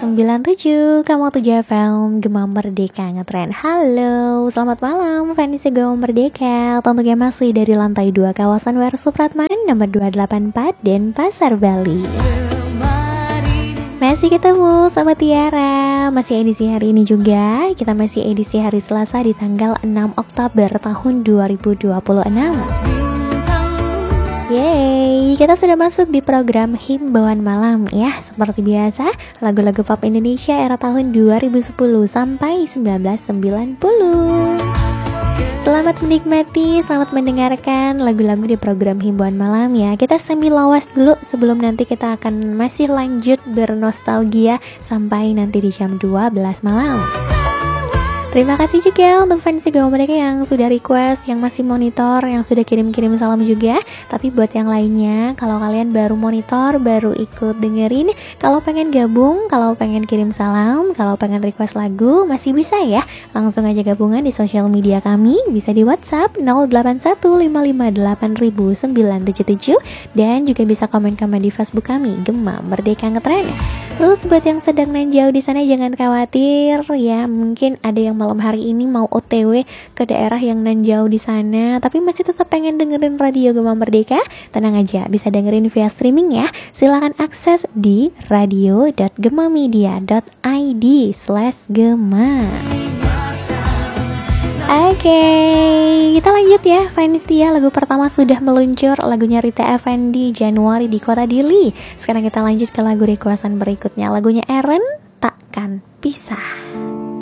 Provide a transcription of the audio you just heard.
97, kamu 7 FM, Gema Merdeka ngetren. Halo, selamat malam fans Gema Merdeka. Tentunya masih dari lantai 2 kawasan WR Supratman nomor 284 Denpasar, Bali. Masih ketemu sama Tiara. Masih edisi hari ini juga. Kita masih edisi hari Selasa di tanggal 6 Oktober tahun 2026. Yeay, kita sudah masuk di program Himbauan Malam ya. Seperti biasa, lagu-lagu pop Indonesia era tahun 2010 sampai 1990. Selamat menikmati, selamat mendengarkan lagu-lagu di program Himbauan Malam ya. Kita sambil lawas dulu sebelum nanti kita akan masih lanjut bernostalgia sampai nanti di jam 12 malam. Terima kasih juga untuk fans Gema Merdeka yang sudah request, yang masih monitor, yang sudah kirim-kirim salam juga. Tapi buat yang lainnya, kalau kalian baru monitor, baru ikut dengerin, kalau pengen gabung, kalau pengen kirim salam, kalau pengen request lagu, masih bisa ya. Langsung aja gabungan di sosial media kami, bisa di WhatsApp 0815580977 dan juga bisa komen-komen di Facebook kami, Gema Merdeka Ngetren. Terus buat yang sedang nanjau di sana jangan khawatir ya, mungkin ada yang malam hari ini mau OTW ke daerah yang nanjau di sana, tapi masih tetap pengen dengerin radio Gema Merdeka. Tenang aja, bisa dengerin via streaming ya. Silakan akses di radio.gemamedia.id/gema. Oke, kita lanjut ya fans Tia. Lagu pertama sudah meluncur, lagunya Rita Effendy, Januari di Kota Dili. Sekarang kita lanjut ke lagu requestan berikutnya, lagunya Eren, Takkan Pisah.